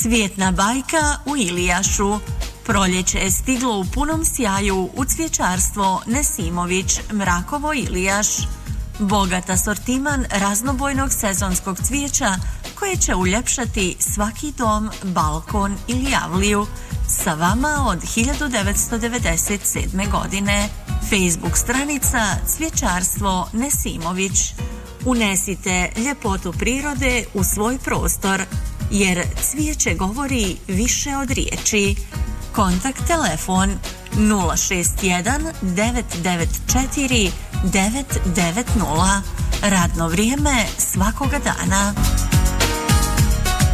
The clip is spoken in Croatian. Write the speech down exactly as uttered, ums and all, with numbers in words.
Cvjetna bajka u Ilijašu. Proljeće je stiglo u punom sjaju u cvjećarstvo Nesimović, Mrakovo, Ilijaš. Bogat asortiman raznobojnog sezonskog cvijeća koje će uljepšati svaki dom, balkon ili javliju. Sa vama od hiljadu devetsto devedeset sedme. godine. Facebook stranica Cvjećarstvo Nesimović. Unesite ljepotu prirode u svoj prostor, jer cvijeće govori više od riječi. Kontakt telefon nula šest jedan devet devet četiri devet devet nula. Radno vrijeme svakoga dana.